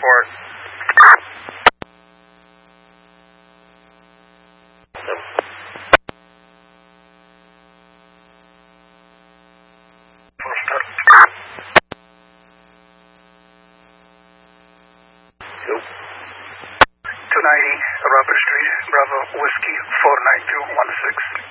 report. Yep. 290 Robert Street, Bravo Whiskey 49216.